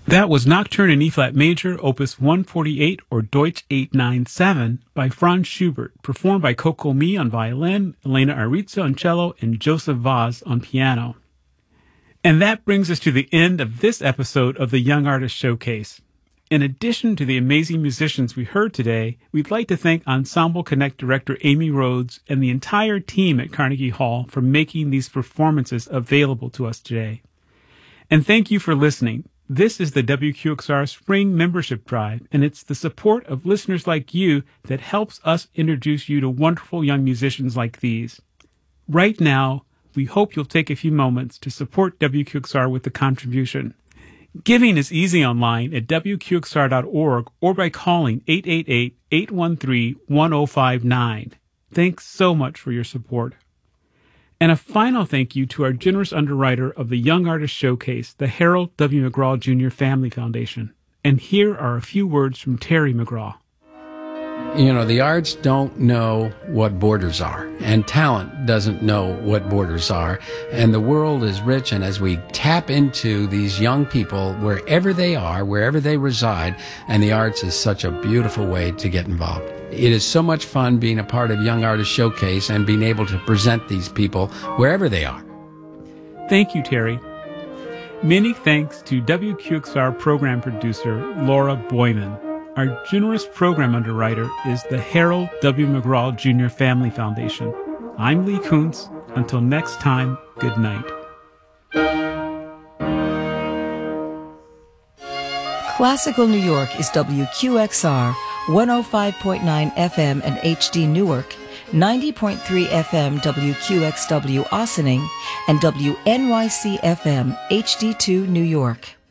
That was Nocturne in E-flat major, opus 148 or Deutsch 897 by Franz Schubert, performed by Coco Mi on violin, Elena Arizzo on cello, and Joseph Vaz on piano. And that brings us to the end of this episode of the Young Artist Showcase. In addition to the amazing musicians we heard today, we'd like to thank Ensemble Connect director Amy Rhodes and the entire team at Carnegie Hall for making these performances available to us today. And thank you for listening. This is the WQXR Spring Membership Drive, and it's the support of listeners like you that helps us introduce you to wonderful young musicians like these. Right now, we hope you'll take a few moments to support WQXR with a contribution. Giving is easy online at WQXR.org or by calling 888-813-1059. Thanks so much for your support. And a final thank you to our generous underwriter of the Young Artist Showcase, the Harold W. McGraw Jr. Family Foundation. And here are a few words from Terry McGraw. You know, the arts don't know what borders are, and talent doesn't know what borders are, and the world is rich, and as we tap into these young people, wherever they are, wherever they reside, and the arts is such a beautiful way to get involved. It is so much fun being a part of Young Artist Showcase and being able to present these people wherever they are. Thank you, Terry. Many thanks to WQXR program producer Laura Boyman. Our generous program underwriter is the Harold W. McGraw Jr. Family Foundation. I'm Lee Kuntz. Until next time, good night. Classical New York is WQXR, 105.9 FM and HD Newark, 90.3 FM WQXW Ossining, and WNYC FM HD2 New York.